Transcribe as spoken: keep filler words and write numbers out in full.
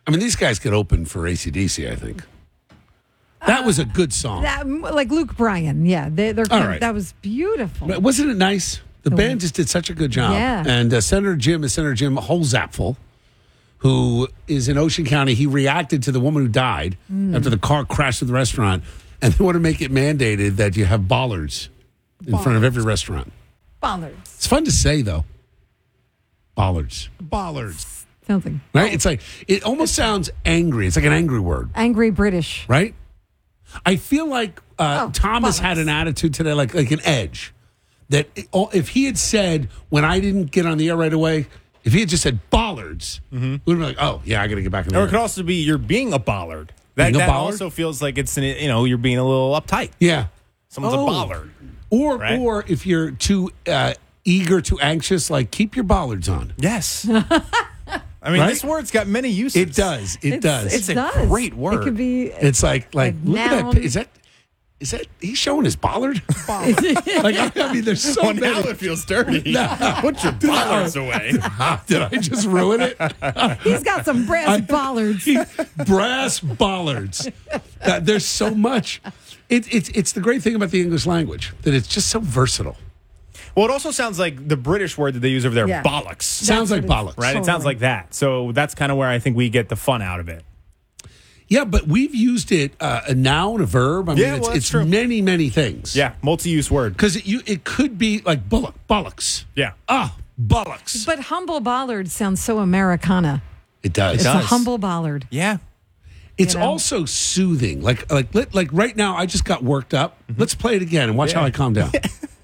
I mean, these guys could open for A C D C, I think. That uh, was a good song. That, like Luke Bryan, yeah. They, they're All right. That was beautiful. But wasn't it nice? The, the band way. just did such a good job. Yeah. And uh, Senator Jim is Senator Jim Holzapfel, who is in Ocean County. He reacted to the woman who died mm. after the car crashed at the restaurant, and they want to make it mandated that you have bollards in bollards. front of every restaurant. Bollards. It's fun to say, though. Bollards. Bollards. Something. Right? It's like, it almost sounds angry. It's like an angry word. Angry British. Right? I feel like uh, oh, Thomas bollards. had an attitude today, like like an edge. That if he had said, when I didn't get on the air right away, if he had just said bollards, mm-hmm. we'd be like, oh, yeah, I got to get back on the or air. Or it could also be you're being a bollard. That, being a that bollard? also feels like it's, an, you know, you're being a little uptight. Yeah. Someone's oh. a bollard. Or, right? or if you're too uh, eager, too anxious, like keep your bollards on. Yes. I mean, right? This word's got many uses. It does. It it's, does. It's it a does. great word. It could be. It's like, like a look noun. at that. Is that, is that, he's showing his bollard? Bollard. like, I mean, there's so well, many. now it feels dirty. Nah. Put your bollards away. Did I just ruin it? He's got some brass I, bollards. He, brass bollards. Uh, there's so much. It, it's it's the great thing about the English language, that it's just so versatile. Well, it also sounds like the British word that they use over there, yeah. bollocks. Sounds like bollocks. Right? Totally. It sounds like that. So that's kind of where I think we get the fun out of it. Yeah, but we've used it uh, a noun, a verb. I mean, yeah, it's, well, it's true. many, many things. Yeah, multi-use word. Because it, you, it could be like bullock, bollocks. Yeah. Ah, bollocks. But humble bollard sounds so Americana. It does. It's it does. a humble bollard. Yeah. It's you know? also soothing. Like, like, let, like right now, I just got worked up. Mm-hmm. Let's play it again and watch yeah. how I calm down.